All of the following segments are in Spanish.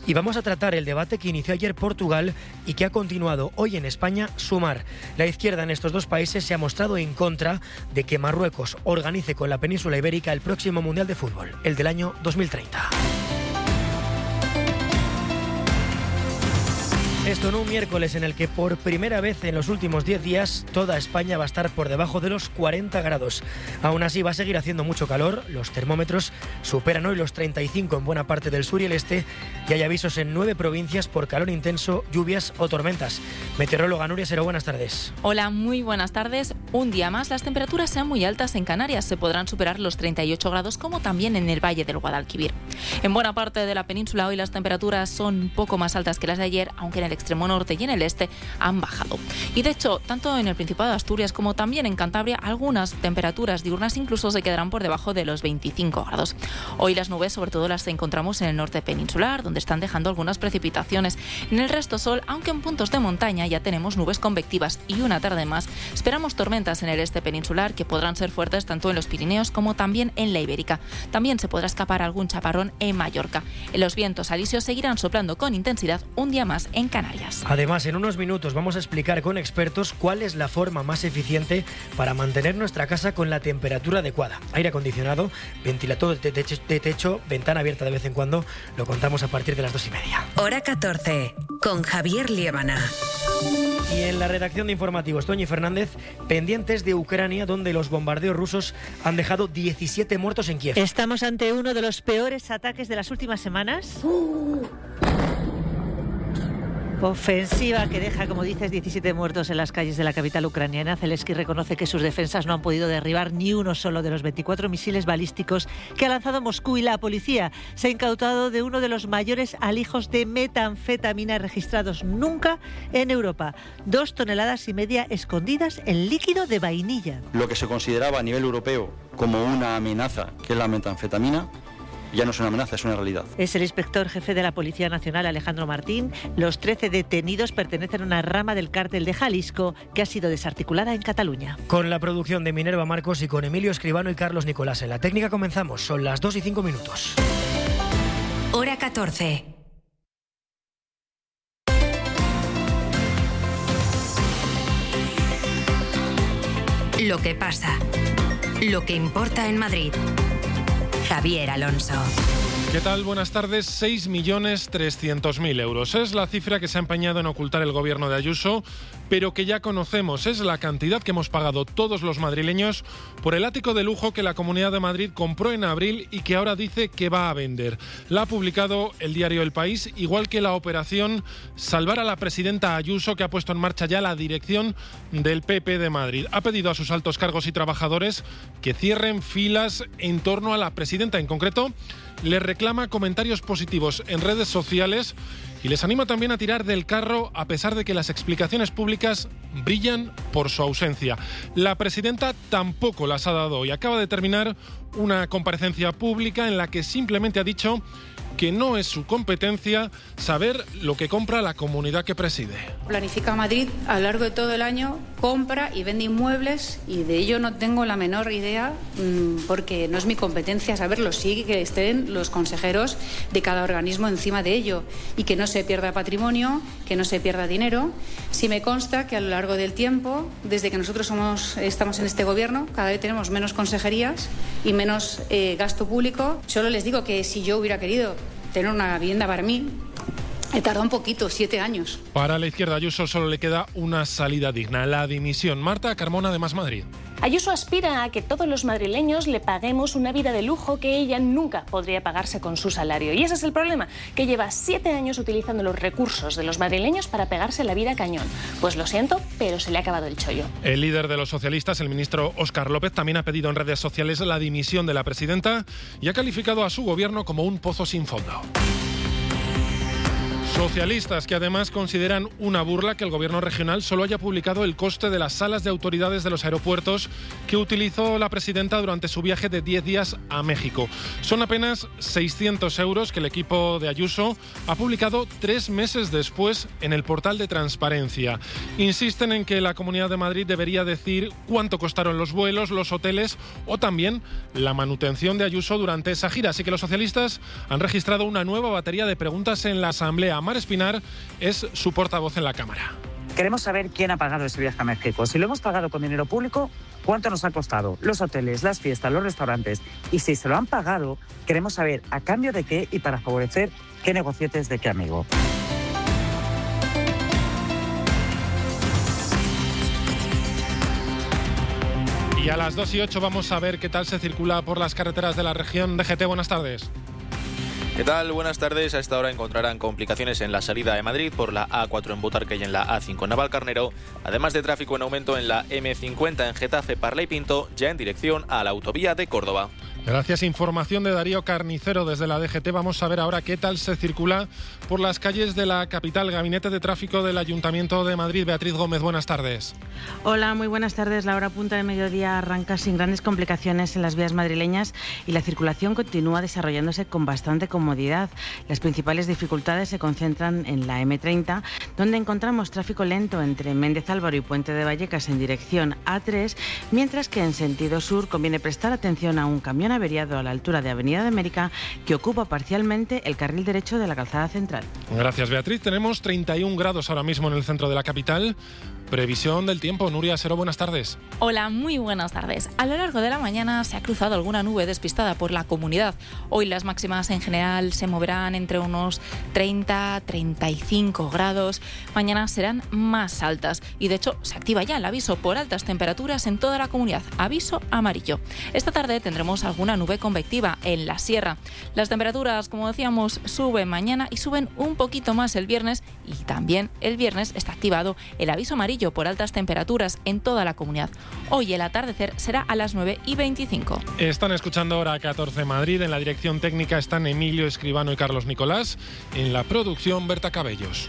Y vamos a tratar el debate que inició ayer Portugal y que ha continuado hoy en España, Sumar. La izquierda en estos dos países se ha mostrado en contra de que Marruecos organice con la península ibérica el próximo Mundial de Fútbol, el del año 2030. Esto en un miércoles en el que por primera vez en los últimos 10 días toda España va a estar por debajo de los 40 grados. Aún así va a seguir haciendo mucho calor, los termómetros superan hoy los 35 en buena parte del sur y el este y hay avisos en 9 provincias por calor intenso, lluvias o tormentas. Meteoróloga Nuria Sero, buenas tardes. Hola, muy buenas tardes. Un día más las temperaturas sean muy altas en Canarias, se podrán superar los 38 grados como también en el Valle del Guadalquivir. En buena parte de la península hoy las temperaturas son un poco más altas que las de ayer, aunque en el extremo norte y en el este han bajado. Y de hecho, tanto en el Principado de Asturias como también en Cantabria, algunas temperaturas diurnas incluso se quedarán por debajo de los 25 grados. Hoy las nubes sobre todo las encontramos en el norte peninsular, donde están dejando algunas precipitaciones. En el resto sol, aunque en puntos de montaña ya tenemos nubes convectivas y una tarde más. Esperamos tormentas en el este peninsular que podrán ser fuertes tanto en los Pirineos como también en la Ibérica. También se podrá escapar algún chaparrón en Mallorca. Los vientos alisios seguirán soplando con intensidad un día más en Canarias. Además, en unos minutos vamos a explicar con expertos cuál es la forma más eficiente para mantener nuestra casa con la temperatura adecuada. Aire acondicionado, ventilador de techo, ventana abierta de vez en cuando. Lo contamos a partir de las 2:30. Hora 14, con Javier Liébana. Y en la redacción de informativos, Toñi Fernández, pendientes de Ucrania, donde los bombardeos rusos han dejado 17 muertos en Kiev. Estamos ante uno de los peores ataques de las últimas semanas. Ofensiva que deja, como dices, 17 muertos en las calles de la capital ucraniana. Zelensky reconoce que sus defensas no han podido derribar ni uno solo de los 24 misiles balísticos que ha lanzado Moscú, y la policía se ha incautado de uno de los mayores alijos de metanfetamina registrados nunca en Europa. 2,5 toneladas escondidas en líquido de vainilla. Lo que se consideraba a nivel europeo como una amenaza, que es la metanfetamina, ya no es una amenaza, es una realidad. Es el inspector jefe de la Policía Nacional, Alejandro Martín. Los 13 detenidos pertenecen a una rama del cártel de Jalisco que ha sido desarticulada en Cataluña. Con la producción de Minerva Marcos y con Emilio Escribano y Carlos Nicolás en la técnica comenzamos. Son las 2:05. Hora 14. Lo que pasa. Lo que importa en Madrid. Javier Alonso. ¿Qué tal? Buenas tardes. 6.300.000 euros. Es la cifra que se ha empeñado en ocultar el gobierno de Ayuso, pero que ya conocemos. Es la cantidad que hemos pagado todos los madrileños por el ático de lujo que la Comunidad de Madrid compró en abril y que ahora dice que va a vender. La ha publicado el diario El País, igual que la operación Salvar a la presidenta Ayuso, que ha puesto en marcha ya la dirección del PP de Madrid. Ha pedido a sus altos cargos y trabajadores que cierren filas en torno a la presidenta. En concreto, les reclama comentarios positivos en redes sociales y les anima también a tirar del carro a pesar de que las explicaciones públicas brillan por su ausencia. La presidenta tampoco las ha dado y acaba de terminar una comparecencia pública en la que simplemente ha dicho que no es su competencia saber lo que compra la comunidad que preside. Planifica Madrid a lo largo de todo el año, compra y vende inmuebles y de ello no tengo la menor idea porque no es mi competencia saberlo. Sí que estén los consejeros de cada organismo encima de ello y que no se pierda patrimonio, que no se pierda dinero. Sí me consta que a lo largo del tiempo, desde que nosotros estamos en este gobierno, cada vez tenemos menos consejerías y menos gasto público. Solo les digo que si yo hubiera querido tener una vivienda para mí, he tardado un poquito, 7 años. Para la izquierda Ayuso solo le queda una salida digna, la dimisión. Marta Carmona, de Más Madrid. Ayuso aspira a que todos los madrileños le paguemos una vida de lujo que ella nunca podría pagarse con su salario. Y ese es el problema, que lleva 7 años utilizando los recursos de los madrileños para pegarse la vida a cañón. Pues lo siento, pero se le ha acabado el chollo. El líder de los socialistas, el ministro Óscar López, también ha pedido en redes sociales la dimisión de la presidenta y ha calificado a su gobierno como un pozo sin fondo. Socialistas que además consideran una burla que el gobierno regional solo haya publicado el coste de las salas de autoridades de los aeropuertos que utilizó la presidenta durante su viaje de 10 días a México. Son apenas 600 euros que el equipo de Ayuso ha publicado 3 meses después en el portal de transparencia. Insisten en que la Comunidad de Madrid debería decir cuánto costaron los vuelos, los hoteles o también la manutención de Ayuso durante esa gira. Así que los socialistas han registrado una nueva batería de preguntas en la Asamblea. Mar Espinar es su portavoz en la Cámara. Queremos saber quién ha pagado ese viaje a México. Si lo hemos pagado con dinero público, ¿cuánto nos ha costado? Los hoteles, las fiestas, los restaurantes. Y si se lo han pagado, queremos saber a cambio de qué y para favorecer qué negocietes de qué amigo. Y a las 2:08 vamos a ver qué tal se circula por las carreteras de la región. DGT, buenas tardes. ¿Qué tal? Buenas tardes. A esta hora encontrarán complicaciones en la salida de Madrid por la A4 en Butarque y en la A5 en Navalcarnero, además de tráfico en aumento en la M50 en Getafe, Parla y Pinto, ya en dirección a la autovía de Córdoba. Gracias. Información de Darío Carnicero desde la DGT. Vamos a ver ahora qué tal se circula por las calles de la capital. Gabinete de Tráfico del Ayuntamiento de Madrid. Beatriz Gómez, buenas tardes. Hola, muy buenas tardes. La hora punta de mediodía arranca sin grandes complicaciones en las vías madrileñas y la circulación continúa desarrollándose con bastante comodidad. Las principales dificultades se concentran en la M30, donde encontramos tráfico lento entre Méndez Álvaro y Puente de Vallecas en dirección A3, mientras que en sentido sur conviene prestar atención a un camión averiado a la altura de Avenida de América que ocupa parcialmente el carril derecho de la calzada central. Gracias, Beatriz. Tenemos 31 grados ahora mismo en el centro de la capital. Previsión del tiempo. Nuria Sero, buenas tardes. Hola, muy buenas tardes. A lo largo de la mañana se ha cruzado alguna nube despistada por la comunidad. Hoy las máximas en general se moverán entre unos 30-35 grados. Mañana serán más altas y de hecho se activa ya el aviso por altas temperaturas en toda la comunidad. Aviso amarillo. Esta tarde tendremos alguna nube convectiva en la sierra. Las temperaturas, como decíamos, suben mañana y suben un poquito más el viernes, y también el viernes está activado el aviso amarillo por altas temperaturas en toda la comunidad. Hoy el atardecer será a las 9:25. Están escuchando Hora 14 Madrid. En la dirección técnica están Emilio Escribano y Carlos Nicolás. En la producción, Berta Cabellos.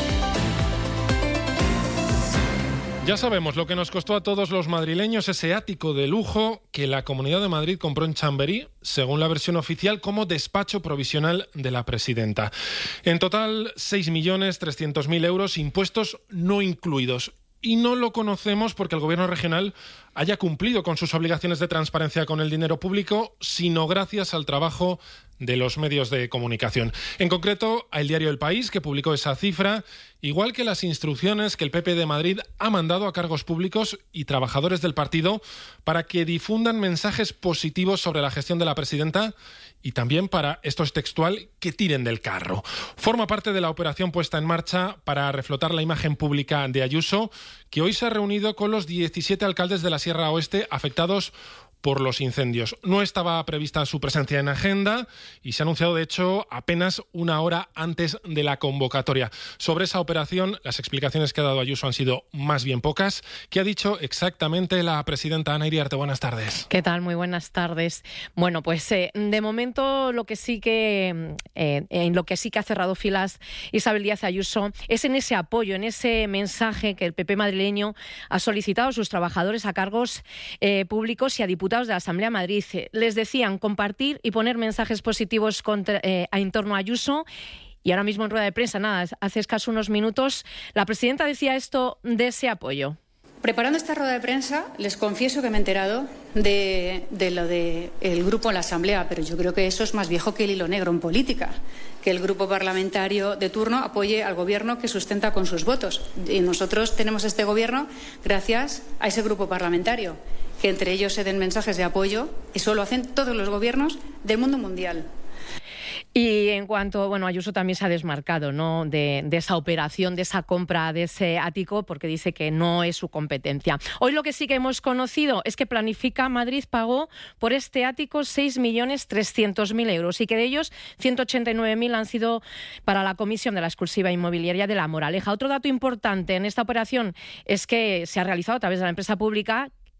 Ya sabemos lo que nos costó a todos los madrileños ese ático de lujo que la Comunidad de Madrid compró en Chamberí, según la versión oficial, como despacho provisional de la presidenta. En total, 6.300.000 euros, impuestos no incluidos. Y no lo conocemos porque el Gobierno regional haya cumplido con sus obligaciones de transparencia con el dinero público, sino gracias al trabajo de los medios de comunicación. En concreto, a El Diario El País, que publicó esa cifra, igual que las instrucciones que el PP de Madrid ha mandado a cargos públicos y trabajadores del partido para que difundan mensajes positivos sobre la gestión de la presidenta y también para, esto es textual, que tiren del carro. Forma parte de la operación puesta en marcha para reflotar la imagen pública de Ayuso, que hoy se ha reunido con los 17 alcaldes de la Sierra Oeste afectados por los incendios. No estaba prevista su presencia en agenda y se ha anunciado, de hecho, apenas una hora antes de la convocatoria. Sobre esa operación, las explicaciones que ha dado Ayuso han sido más bien pocas. ¿Qué ha dicho exactamente la presidenta? Ana Iriarte, buenas tardes. ¿Qué tal? Muy buenas tardes. Bueno, pues de momento en lo que sí que ha cerrado filas Isabel Díaz Ayuso es en ese apoyo, en ese mensaje que el PP madrileño ha solicitado a sus trabajadores a cargos públicos y a diputados de la Asamblea de Madrid. Les decían compartir y poner mensajes positivos en torno a Ayuso. Y ahora mismo en rueda de prensa, hace escaso unos minutos, la presidenta decía esto de ese apoyo. Preparando esta rueda de prensa, les confieso que me he enterado de lo del grupo en la Asamblea, pero yo creo que eso es más viejo que el hilo negro en política, que el grupo parlamentario de turno apoye al gobierno que sustenta con sus votos. Y nosotros tenemos este gobierno gracias a ese grupo parlamentario, que entre ellos se den mensajes de apoyo, eso lo hacen todos los gobiernos del mundo mundial. Y en cuanto, Ayuso también se ha desmarcado, ¿no?, de esa operación, de esa compra de ese ático, porque dice que no es su competencia. Hoy lo que sí que hemos conocido es que Planifica Madrid pagó por este ático 6.300.000 euros y que de ellos 189.000 han sido para la comisión de la exclusiva inmobiliaria de La Moraleja. Otro dato importante en esta operación es que se ha realizado a través de la empresa pública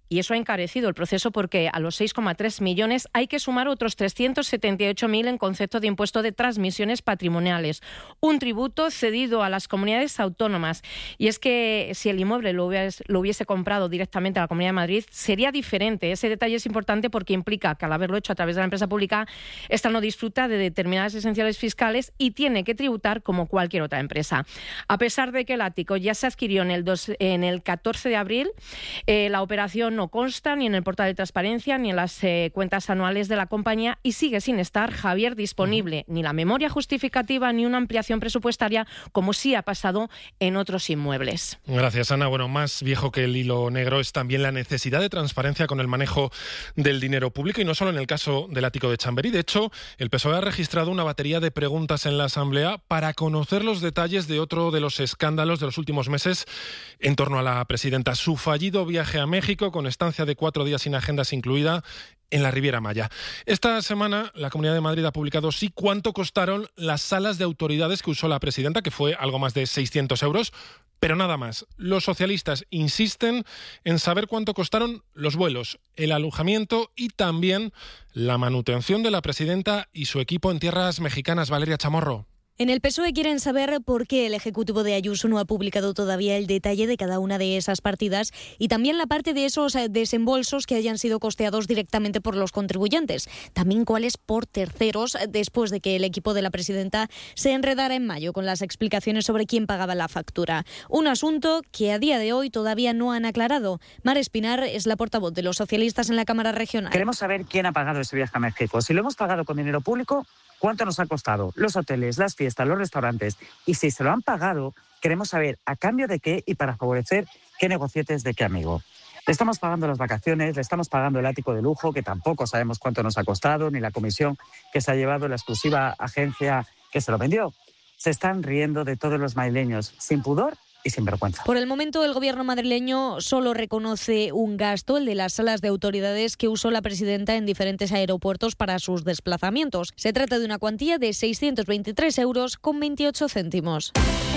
y eso ha encarecido el proceso porque a los 6,3 millones hay que sumar otros 378.000 en concepto de impuesto de transmisiones patrimoniales, un tributo cedido a las comunidades autónomas. Y es que si el inmueble lo hubiese comprado directamente a la Comunidad de Madrid, sería diferente. Ese detalle es importante porque implica que al haberlo hecho a través de la empresa pública, esta no disfruta de determinadas esenciales fiscales y tiene que tributar como cualquier otra empresa. A pesar de que el ático ya se adquirió en el 14 de abril, la operación no consta ni en el portal de transparencia ni en las cuentas anuales de la compañía y sigue sin estar, Javier, disponible ni la memoria justificativa ni una ampliación presupuestaria, como sí ha pasado en otros inmuebles. Gracias, Ana. Bueno, más viejo que el hilo negro es también la necesidad de transparencia con el manejo del dinero público y no solo en el caso del ático de Chamberí. De hecho, el PSOE ha registrado una batería de preguntas en la Asamblea para conocer los detalles de otro de los escándalos de los últimos meses en torno a la presidenta. Su fallido viaje a México con estancia de 4 días sin agendas incluida en la Riviera Maya. Esta semana la Comunidad de Madrid ha publicado cuánto costaron las salas de autoridades que usó la presidenta, que fue algo más de 600 euros, pero nada más. Los socialistas insisten en saber cuánto costaron los vuelos, el alojamiento y también la manutención de la presidenta y su equipo en tierras mexicanas. Valeria Chamorro. En el PSOE quieren saber por qué el Ejecutivo de Ayuso no ha publicado todavía el detalle de cada una de esas partidas y también la parte de esos desembolsos que hayan sido costeados directamente por los contribuyentes. También cuáles por terceros, después de que el equipo de la presidenta se enredara en mayo con las explicaciones sobre quién pagaba la factura. Un asunto que a día de hoy todavía no han aclarado. Mar Espinar es la portavoz de los socialistas en la Cámara Regional. Queremos saber quién ha pagado ese viaje a México. Si lo hemos pagado con dinero público, ¿cuánto nos ha costado? Los hoteles, las fiestas, los restaurantes. Y si se lo han pagado, queremos saber a cambio de qué y para favorecer qué negocietes de qué amigo. Le estamos pagando las vacaciones, le estamos pagando el ático de lujo, que tampoco sabemos cuánto nos ha costado, ni la comisión que se ha llevado la exclusiva agencia que se lo vendió. Se están riendo de todos los madrileños, sin pudor y sin vergüenza. Por el momento, el gobierno madrileño solo reconoce un gasto, el de las salas de autoridades que usó la presidenta en diferentes aeropuertos para sus desplazamientos. Se trata de una cuantía de 623 euros con 28 céntimos.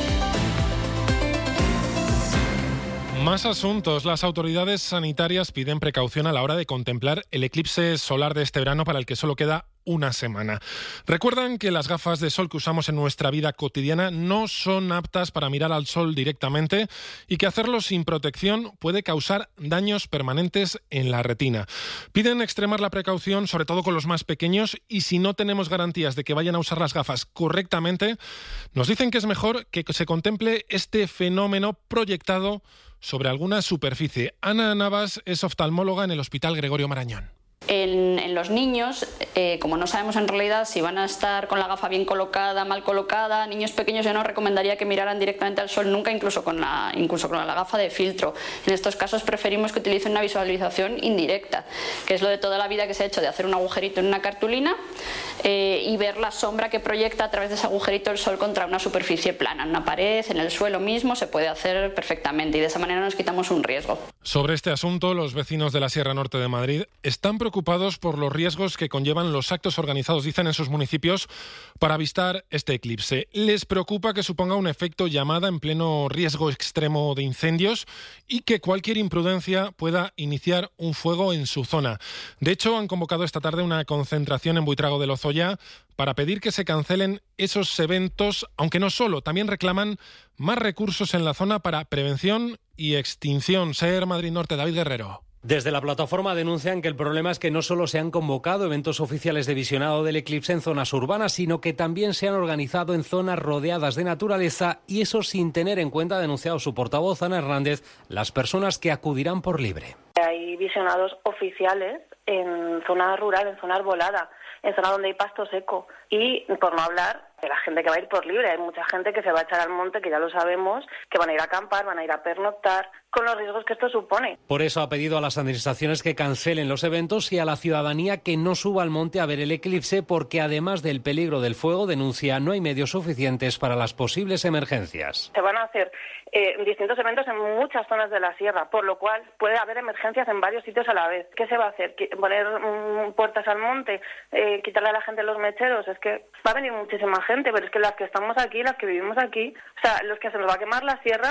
Más asuntos. Las autoridades sanitarias piden precaución a la hora de contemplar el eclipse solar de este verano para el que solo queda una semana. Recuerdan que las gafas de sol que usamos en nuestra vida cotidiana no son aptas para mirar al sol directamente y que hacerlo sin protección puede causar daños permanentes en la retina. Piden extremar la precaución, sobre todo con los más pequeños, y si no tenemos garantías de que vayan a usar las gafas correctamente, nos dicen que es mejor que se contemple este fenómeno proyectado sobre alguna superficie. Ana Navas es oftalmóloga en el Hospital Gregorio Marañón. En los niños, como no sabemos en realidad si van a estar con la gafa bien colocada, mal colocada, niños pequeños yo no recomendaría que miraran directamente al sol nunca, incluso con la gafa de filtro. En estos casos preferimos que utilicen una visualización indirecta, que es lo de toda la vida que se ha hecho de hacer un agujerito en una cartulina y ver la sombra que proyecta a través de ese agujerito el sol contra una superficie plana, en una pared, en el suelo mismo, se puede hacer perfectamente y de esa manera nos quitamos un riesgo. Sobre este asunto, los vecinos de la Sierra Norte de Madrid están preocupados por los riesgos que conllevan los actos organizados, dicen, en sus municipios para avistar este eclipse. Les preocupa que suponga un efecto llamada en pleno riesgo extremo de incendios y que cualquier imprudencia pueda iniciar un fuego en su zona. De hecho, han convocado esta tarde una concentración en Buitrago de Lozoya para pedir que se cancelen esos eventos, aunque no solo, también reclaman más recursos en la zona para prevención y extinción. SER Madrid Norte, David Guerrero. Desde la plataforma denuncian que el problema es que no solo se han convocado eventos oficiales de visionado del eclipse en zonas urbanas, sino que también se han organizado en zonas rodeadas de naturaleza y eso sin tener en cuenta, ha denunciado su portavoz Ana Hernández, las personas que acudirán por libre. Hay visionados oficiales en zona rural, en zona arbolada, en zona donde hay pasto seco y por no hablar de la gente que va a ir por libre. Hay mucha gente que se va a echar al monte, que ya lo sabemos, que van a ir a acampar, van a ir a pernoctar, con los riesgos que esto supone. Por eso ha pedido a las administraciones que cancelen los eventos y a la ciudadanía que no suba al monte a ver el eclipse porque además del peligro del fuego, denuncia, no hay medios suficientes para las posibles emergencias. Se van a hacer distintos eventos en muchas zonas de la sierra, por lo cual puede haber emergencias en varios sitios a la vez. ¿Qué se va a hacer? ¿Poner puertas al monte? ¿Quitarle a la gente los mecheros? Es que va a venir muchísima gente, pero es que las que estamos aquí, las que vivimos aquí, o sea, los que se nos va a quemar la sierra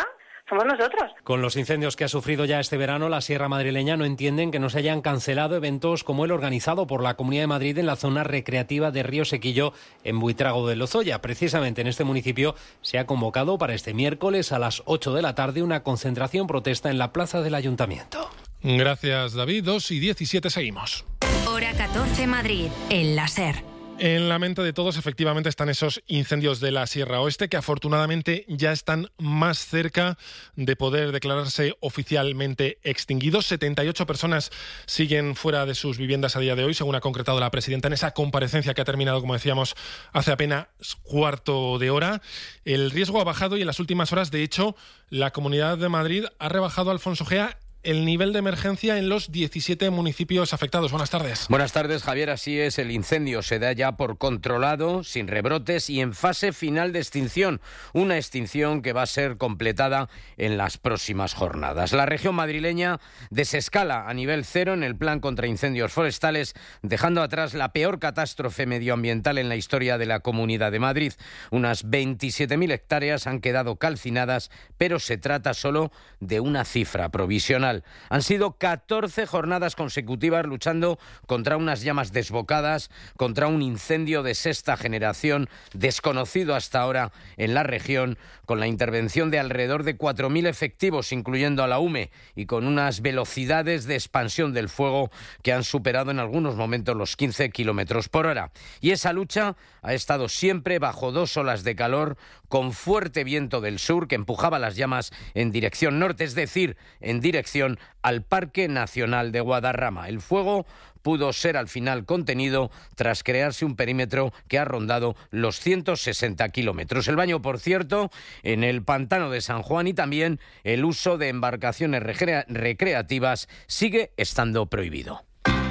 somos nosotros. Con los incendios que ha sufrido ya este verano, la Sierra Madrileña no entienden que no se hayan cancelado eventos como el organizado por la Comunidad de Madrid en la zona recreativa de Río Sequillo, en Buitrago de Lozoya. Precisamente en este municipio se ha convocado para este miércoles a las 8 de la tarde una concentración protesta en la plaza del Ayuntamiento. Gracias, David. 2:17 seguimos. Hora 14 Madrid, el láser. En la mente de todos, efectivamente, están esos incendios de la Sierra Oeste que afortunadamente ya están más cerca de poder declararse oficialmente extinguidos. 78 personas siguen fuera de sus viviendas a día de hoy, según ha concretado la presidenta en esa comparecencia que ha terminado, como decíamos, hace apenas cuarto de hora. El riesgo ha bajado y en las últimas horas, de hecho, la Comunidad de Madrid ha rebajado, Alfonso Gea, el nivel de emergencia en los 17 municipios afectados. Buenas tardes. Buenas tardes, Javier. Así es, el incendio se da ya por controlado, sin rebrotes y en fase final de extinción. Una extinción que va a ser completada en las próximas jornadas. La región madrileña desescala a nivel cero en el plan contra incendios forestales, dejando atrás la peor catástrofe medioambiental en la historia de la Comunidad de Madrid. Unas 27.000 hectáreas han quedado calcinadas, pero se trata solo de una cifra provisional. Han sido 14 jornadas consecutivas luchando contra unas llamas desbocadas, contra un incendio de sexta generación desconocido hasta ahora en la región, con la intervención de alrededor de 4.000 efectivos, incluyendo a la UME, y con unas velocidades de expansión del fuego que han superado en algunos momentos los 15 kilómetros por hora. Y esa lucha ha estado siempre bajo 2 olas de calor, con fuerte viento del sur que empujaba las llamas en dirección norte, es decir, en dirección al Parque Nacional de Guadarrama. El fuego pudo ser al final contenido tras crearse un perímetro que ha rondado los 160 kilómetros. El baño, por cierto, en el pantano de San Juan y también el uso de embarcaciones recreativas sigue estando prohibido.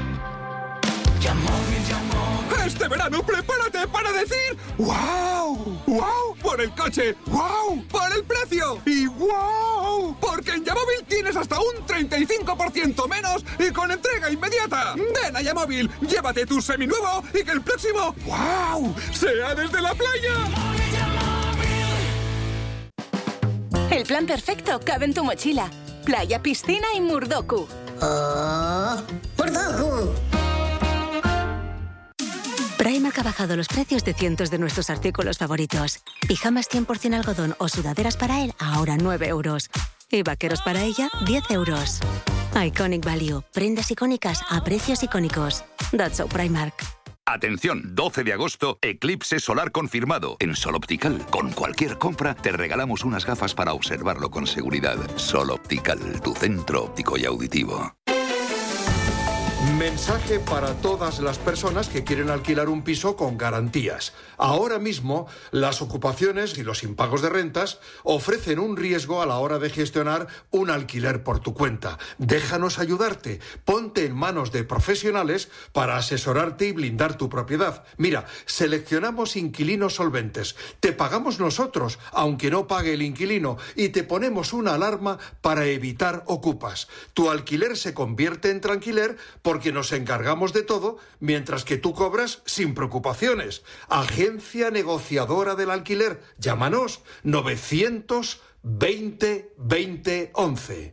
Este verano prepárate para decir ¡wow! ¡Wow! Por el coche, ¡wow! Por el precio y ¡wow! Porque en Yamóvil tienes hasta un 35% menos y con entrega inmediata. Ven a Yamóvil, llévate tu seminuevo y que el próximo ¡wow! sea desde la playa. El plan perfecto cabe en tu mochila. Playa, piscina y Murdoku. ¡Murdoku! Primark ha bajado los precios de cientos de nuestros artículos favoritos. Pijamas 100% algodón o sudaderas para él, ahora 9 euros. Y vaqueros para ella, 10 euros. Iconic Value. Prendas icónicas a precios icónicos. That's so Primark. Atención, 12 de agosto, eclipse solar confirmado. En Sol Optical, con cualquier compra, te regalamos unas gafas para observarlo con seguridad. Sol Optical, tu centro óptico y auditivo. Mensaje para todas las personas que quieren alquilar un piso con garantías. Ahora mismo, las ocupaciones y los impagos de rentas ofrecen un riesgo a la hora de gestionar un alquiler por tu cuenta. Déjanos ayudarte. Ponte en manos de profesionales para asesorarte y blindar tu propiedad. Mira, seleccionamos inquilinos solventes. Te pagamos nosotros, aunque no pague el inquilino, y te ponemos una alarma para evitar ocupas. Tu alquiler se convierte en tranquiler porque nos encargamos de todo, mientras que tú cobras sin preocupaciones. Agencia negociadora del alquiler. Llámanos 920 20 11.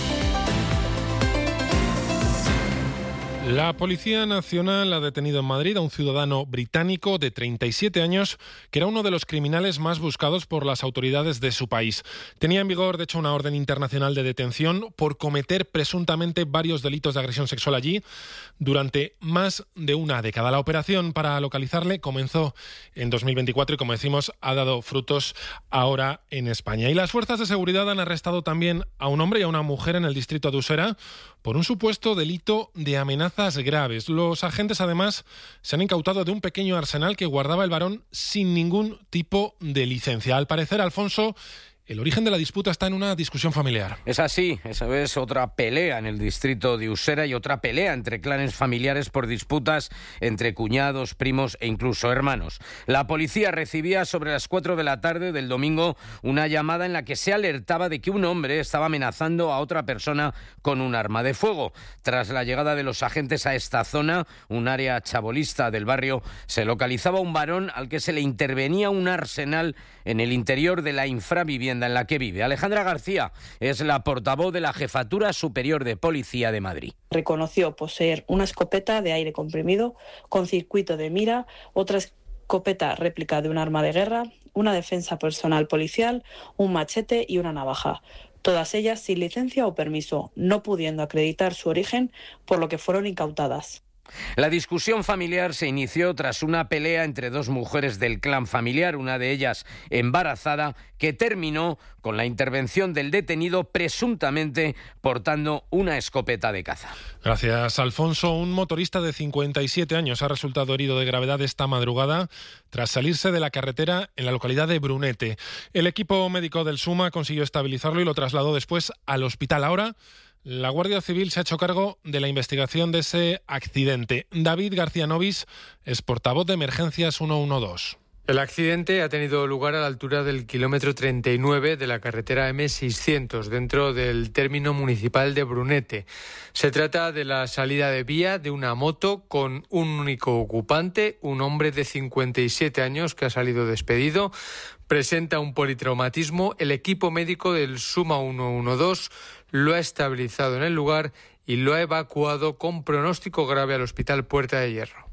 La Policía Nacional ha detenido en Madrid a un ciudadano británico de 37 años que era uno de los criminales más buscados por las autoridades de su país. Tenía en vigor, de hecho, una orden internacional de detención por cometer presuntamente varios delitos de agresión sexual allí durante más de una década. La operación para localizarle comenzó en 2024 y, como decimos, ha dado frutos ahora en España. Y las fuerzas de seguridad han arrestado también a un hombre y a una mujer en el distrito de Usera por un supuesto delito de amenazas graves. Los agentes, además, se han incautado de un pequeño arsenal que guardaba el varón sin ningún tipo de licencia. Al parecer, Alfonso, el origen de la disputa está en una discusión familiar. Es así, esa es otra pelea en el distrito de Usera y otra pelea entre clanes familiares por disputas entre cuñados, primos e incluso hermanos. La policía recibía sobre las 4 de la tarde del domingo una llamada en la que se alertaba de que un hombre estaba amenazando a otra persona con un arma de fuego. Tras la llegada de los agentes a esta zona, un área chabolista del barrio, se localizaba un varón al que se le intervenía un arsenal en el interior de la infravivienda vivienda en la que vive. Alejandra García es la portavoz de la Jefatura Superior de Policía de Madrid. Reconoció poseer una escopeta de aire comprimido con circuito de mira, otra escopeta réplica de un arma de guerra, una defensa personal policial, un machete y una navaja. Todas ellas sin licencia o permiso, no pudiendo acreditar su origen, por lo que fueron incautadas. La discusión familiar se inició tras una pelea entre dos mujeres del clan familiar, una de ellas embarazada, que terminó con la intervención del detenido presuntamente portando una escopeta de caza. Gracias, Alfonso. Un motorista de 57 años ha resultado herido de gravedad esta madrugada tras salirse de la carretera en la localidad de Brunete. El equipo médico del SUMA consiguió estabilizarlo y lo trasladó después al hospital. Ahora la Guardia Civil se ha hecho cargo de la investigación de ese accidente. David García Novis es portavoz de Emergencias 112. El accidente ha tenido lugar a la altura del kilómetro 39 de la carretera M600, dentro del término municipal de Brunete. Se trata de la salida de vía de una moto con un único ocupante, un hombre de 57 años que ha salido despedido. Presenta un politraumatismo. El equipo médico del SUMA 112 lo ha estabilizado en el lugar y lo ha evacuado con pronóstico grave al Hospital Puerta de Hierro.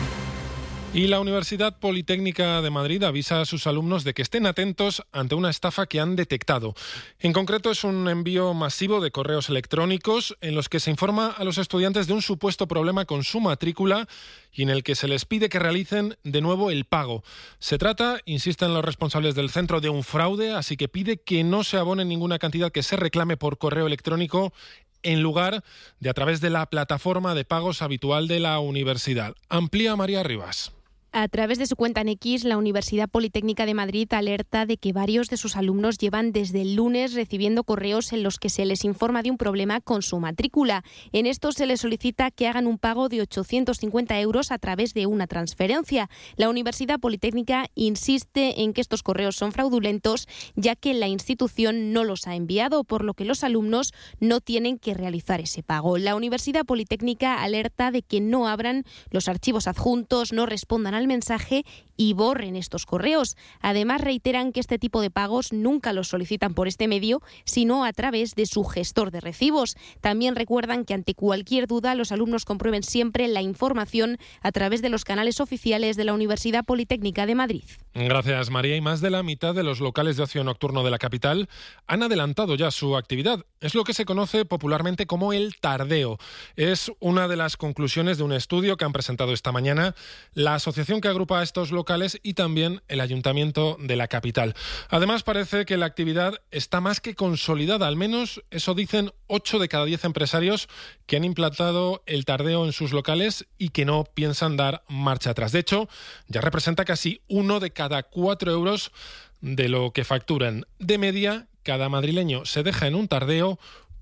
Y la Universidad Politécnica de Madrid avisa a sus alumnos de que estén atentos ante una estafa que han detectado. En concreto, es un envío masivo de correos electrónicos en los que se informa a los estudiantes de un supuesto problema con su matrícula y en el que se les pide que realicen de nuevo el pago. Se trata, insisten los responsables del centro, de un fraude, así que pide que no se abone ninguna cantidad que se reclame por correo electrónico en lugar de a través de la plataforma de pagos habitual de la universidad. Amplía María Rivas. A través de su cuenta en X, la Universidad Politécnica de Madrid alerta de que varios de sus alumnos llevan desde el lunes recibiendo correos en los que se les informa de un problema con su matrícula. En estos se les solicita que hagan un pago de 850 euros a través de una transferencia. La Universidad Politécnica insiste en que estos correos son fraudulentos, ya que la institución no los ha enviado, por lo que los alumnos no tienen que realizar ese pago. La Universidad Politécnica alerta de que no abran los archivos adjuntos, no respondan al mensaje y borren estos correos. Además, reiteran que este tipo de pagos nunca los solicitan por este medio, sino a través de su gestor de recibos. También recuerdan que ante cualquier duda los alumnos comprueben siempre la información a través de los canales oficiales de la Universidad Politécnica de Madrid. Gracias, María. Y más de la mitad de los locales de ocio nocturno de la capital han adelantado ya su actividad. Es lo que se conoce popularmente como el tardeo. Es una de las conclusiones de un estudio que han presentado esta mañana la asociación que agrupa a estos locales y también el Ayuntamiento de la capital. Además, parece que la actividad está más que consolidada, al menos eso dicen 8 de cada 10 empresarios que han implantado el tardeo en sus locales y que no piensan dar marcha atrás. De hecho, ya representa casi 1 de cada 4 euros de lo que facturan. De media, cada madrileño se deja en un tardeo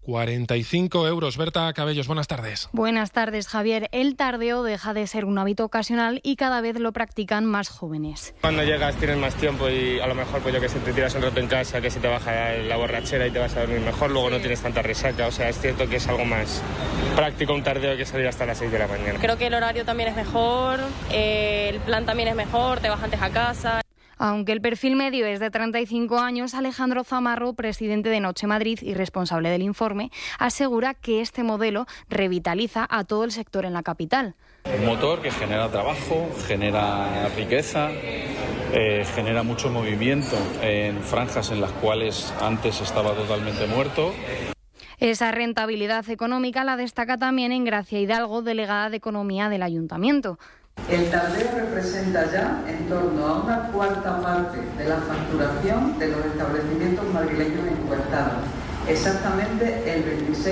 45 euros. Berta Cabellos, buenas tardes. Buenas tardes, Javier. El tardeo deja de ser un hábito ocasional y cada vez lo practican más jóvenes. Cuando llegas tienes más tiempo y a lo mejor pues yo que sé, te tiras un rato en casa, que se te baja la borrachera y te vas a dormir mejor, luego no tienes tanta resaca. O sea, es cierto que es algo más práctico un tardeo que salir hasta las 6 de la mañana. Creo que el horario también es mejor, el plan también es mejor, te vas antes a casa. Aunque el perfil medio es de 35 años, Alejandro Zamarro, presidente de Noche Madrid y responsable del informe, asegura que este modelo revitaliza a todo el sector en la capital. Un motor que genera trabajo, genera riqueza, genera mucho movimiento en franjas en las cuales antes estaba totalmente muerto. Esa rentabilidad económica la destaca también Engracia Hidalgo, delegada de Economía del Ayuntamiento. El tardeo representa ya en torno a una cuarta parte de la facturación de los establecimientos madrileños encuestados, exactamente el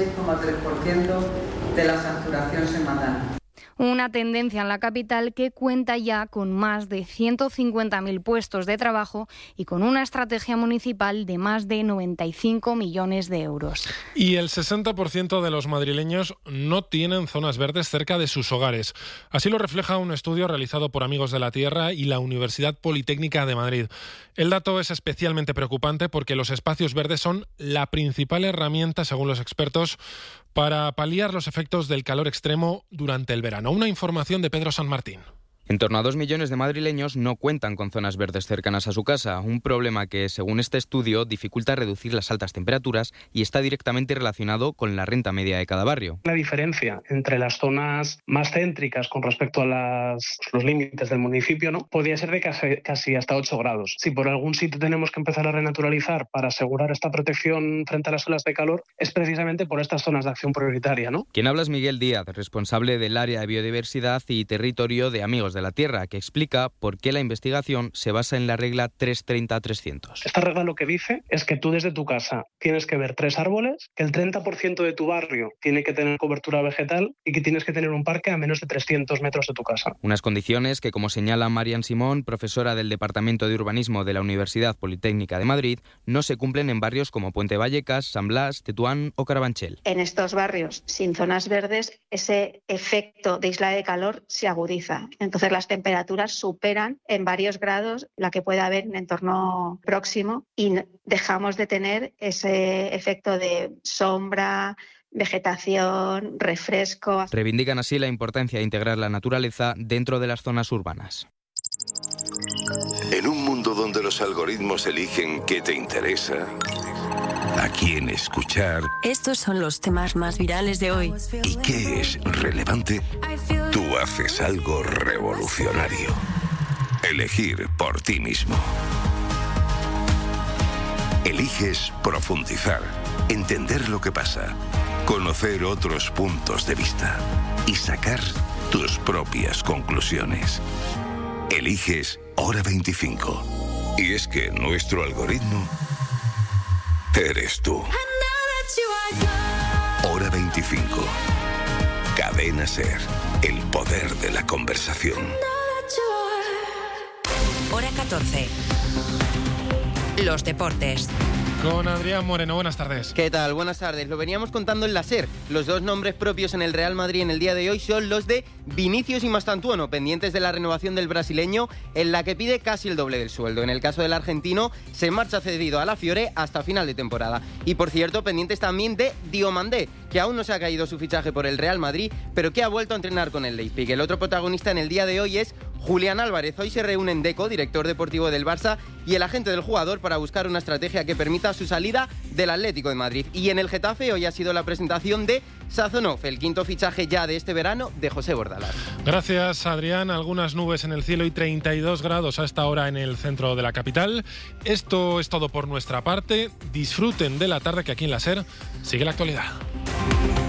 26,3% de la facturación semanal. Una tendencia en la capital que cuenta ya con más de 150.000 puestos de trabajo y con una estrategia municipal de más de 95 millones de euros. Y el 60% de los madrileños no tienen zonas verdes cerca de sus hogares. Así lo refleja un estudio realizado por Amigos de la Tierra y la Universidad Politécnica de Madrid. El dato es especialmente preocupante porque los espacios verdes son la principal herramienta, según los expertos, para paliar los efectos del calor extremo durante el verano. Una información de Pedro San Martín. En torno a 2 millones de madrileños no cuentan con zonas verdes cercanas a su casa, un problema que, según este estudio, dificulta reducir las altas temperaturas y está directamente relacionado con la renta media de cada barrio. La diferencia entre las zonas más céntricas con respecto a los límites del municipio, ¿no?, podría ser de casi hasta 8 grados. Si por algún sitio tenemos que empezar a renaturalizar para asegurar esta protección frente a las olas de calor, es precisamente por estas zonas de acción prioritaria, ¿no? Quien habla es Miguel Díaz, responsable del área de biodiversidad y territorio de Amigos de la Tierra, que explica por qué la investigación se basa en la regla 330-300. Esta regla lo que dice es que tú desde tu casa tienes que ver 3 árboles, que el 30% de tu barrio tiene que tener cobertura vegetal y que tienes que tener un parque a menos de 300 metros de tu casa. Unas condiciones que, como señala Marian Simón, profesora del Departamento de Urbanismo de la Universidad Politécnica de Madrid, no se cumplen en barrios como Puente Vallecas, San Blas, Tetuán o Carabanchel. En estos barrios sin zonas verdes, ese efecto de isla de calor se agudiza. Entonces las temperaturas superan en varios grados la que pueda haber en entorno próximo y dejamos de tener ese efecto de sombra, vegetación, refresco. Reivindican así la importancia de integrar la naturaleza dentro de las zonas urbanas. En un mundo donde los algoritmos eligen qué te interesa, a quién escuchar. Estos son los temas más virales de hoy. ¿Y qué es relevante? Tú haces algo revolucionario. Elegir por ti mismo. Eliges profundizar, entender lo que pasa, conocer otros puntos de vista y sacar tus propias conclusiones. Eliges Hora 25. Y es que nuestro algoritmo eres tú. Hora 25. Cadena SER. El poder de la conversación. Hora 14. Los deportes. Con Adrián Moreno, buenas tardes. ¿Qué tal? Buenas tardes. Lo veníamos contando en la SER. Los 2 nombres propios en el Real Madrid en el día de hoy son los de Vinicius y Mastantuono, pendientes de la renovación del brasileño, en la que pide casi el doble del sueldo. En el caso del argentino, se marcha cedido a la Fiore hasta final de temporada. Y por cierto, pendientes también de Diomandé, que aún no se ha caído su fichaje por el Real Madrid, pero que ha vuelto a entrenar con el Leipzig. El otro protagonista en el día de hoy es Julián Álvarez. Hoy se reúnen Deco, director deportivo del Barça, y el agente del jugador para buscar una estrategia que permita su salida del Atlético de Madrid. Y en el Getafe hoy ha sido la presentación de Sazonov, el quinto fichaje ya de este verano de José Bordalás. Gracias, Adrián. Algunas nubes en el cielo y 32 grados a esta hora en el centro de la capital. Esto es todo por nuestra parte. Disfruten de la tarde, que aquí en la SER sigue la actualidad.